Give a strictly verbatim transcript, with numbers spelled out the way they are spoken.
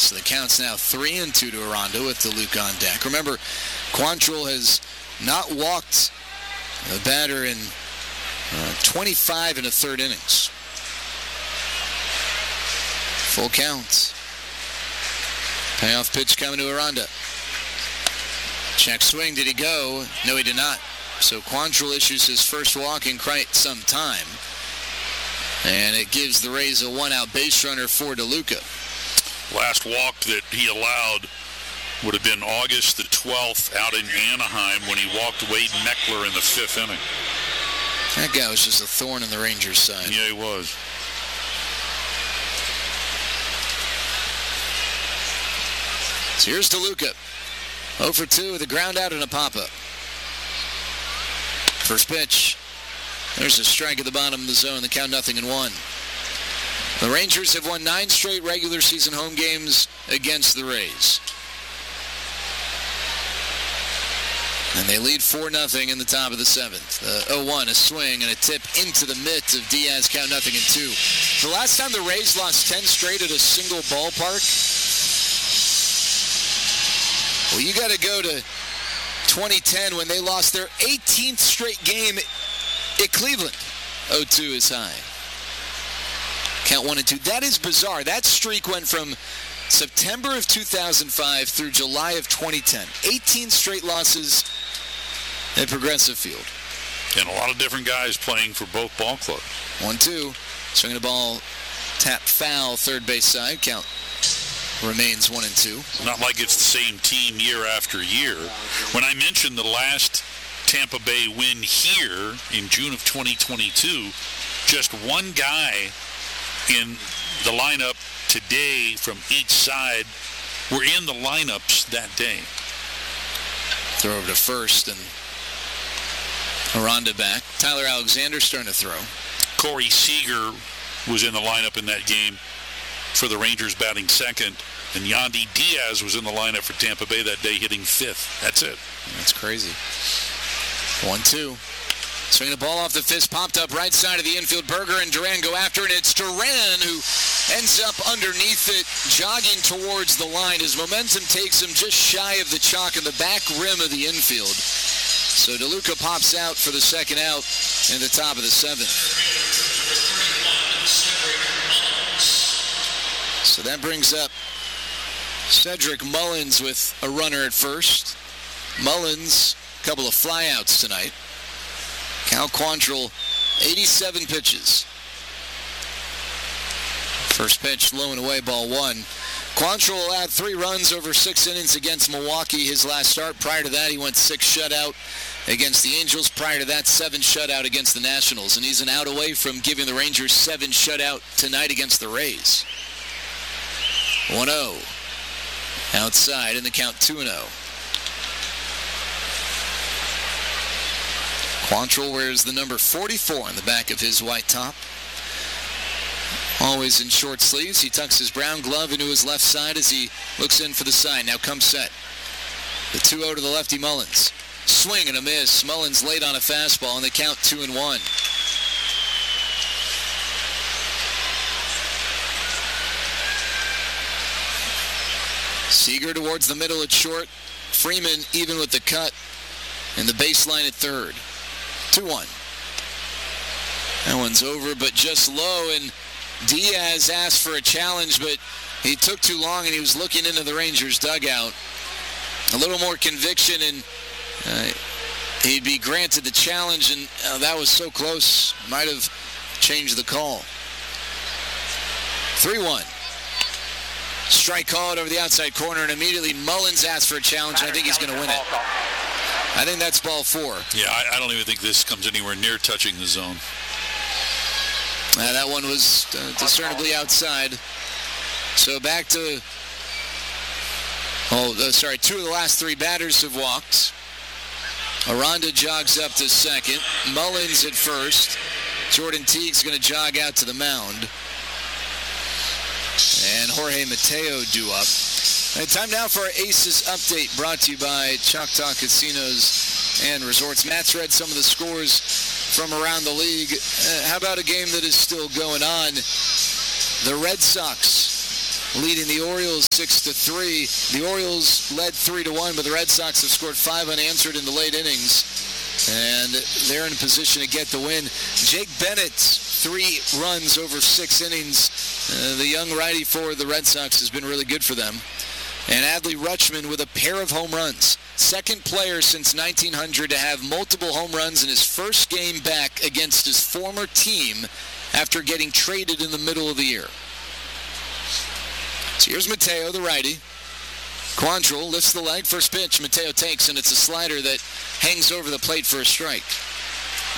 So the count's now three and two to Aranda with DeLuca on deck. Remember, Quantrill has not walked a batter in uh, twenty-five and a third innings. Full count. Payoff pitch coming to Aranda. Check swing. Did he go? No, he did not. So Quantrill issues his first walk in quite some time. And it gives the Rays a one-out base runner for DeLuca. Last walk that he allowed would have been August the twelfth out in Anaheim when he walked Wade Meckler in the fifth inning. That guy was just a thorn in the Rangers' side. Yeah, he was. So here's DeLuca. oh for two with a ground out and a pop-up. First pitch. There's a strike at the bottom of the zone. The count nothing and one. The Rangers have won nine straight regular season home games against the Rays. And they lead four nothing in the top of the seventh. Uh, oh one, a swing and a tip into the mitt of Diaz, count nothing and two. The last time the Rays lost ten straight at a single ballpark, well, you got to go to twenty ten when they lost their eighteenth straight game at Cleveland. oh two is high. Count one and two. That is bizarre. That streak went from September of two thousand five through July of twenty ten. eighteen straight losses at Progressive Field. And a lot of different guys playing for both ball clubs. one two. Swinging the ball, tap foul, third base side. Count remains one and two. Not like it's the same team year after year. When I mentioned the last Tampa Bay win here in June of twenty twenty-two, just one guy in the lineup today from each side were in the lineups that day. Throw over to first and Aranda back. Tyler Alexander starting to throw. Corey Seager was in the lineup in that game for the Rangers batting second, and Yandy Diaz was in the lineup for Tampa Bay that day hitting fifth. That's it. That's crazy. one two. Swinging the ball off the fist, popped up right side of the infield. Berger and Duran go after it. It's Duran who ends up underneath it, jogging towards the line. His momentum takes him just shy of the chalk in the back rim of the infield. So DeLuca pops out for the second out in the top of the seventh. So that brings up Cedric Mullins with a runner at first. Mullins, a couple of flyouts tonight. Cal Quantrill, eighty-seven pitches. First pitch, low and away, ball one. Quantrill allowed three runs over six innings against Milwaukee his last start. Prior to that, he went six shutout against the Angels. Prior to that, seven shutout against the Nationals. And he's an out away from giving the Rangers seven shutout tonight against the Rays. one oh. Outside in the count two and oh. Quantrill wears the number forty-four on the back of his white top. Always in short sleeves. He tucks his brown glove into his left side as he looks in for the sign. Now comes set. The two oh to the lefty Mullins. Swing and a miss. Mullins late on a fastball and the count two and one. Seager towards the middle at short. Freeman even with the cut. And the baseline at third. two one. That one's over, but just low, and Diaz asked for a challenge, but he took too long, and he was looking into the Rangers' dugout. A little more conviction, and uh, he'd be granted the challenge, and uh, that was so close, might have changed the call. three one. Strike called over the outside corner, and immediately Mullins asked for a challenge, and I think he's going to win it. I think that's ball four. Yeah, I, I don't even think this comes anywhere near touching the zone. Uh, that one was uh, discernibly outside. So back to, oh, uh, sorry, two of the last three batters have walked. Aranda jogs up to second. Mullins at first. Jordan Teague's going to jog out to the mound. And Jorge Mateo due up. And time now for our Aces Update, brought to you by Choctaw Casinos and Resorts. Matt's read some of the scores from around the league. Uh, how about a game that is still going on? The Red Sox leading the Orioles six to three. The Orioles led three to one, but the Red Sox have scored five unanswered in the late innings, and they're in position to get the win. Jake Bennett, three runs over six innings. Uh, the young righty for the Red Sox has been really good for them. And Adley Rutschman with a pair of home runs. Second player since nineteen hundred to have multiple home runs in his first game back against his former team after getting traded in the middle of the year. So here's Mateo, the righty. Quantrill lifts the leg, first pitch. Mateo takes, and it's a slider that hangs over the plate for a strike.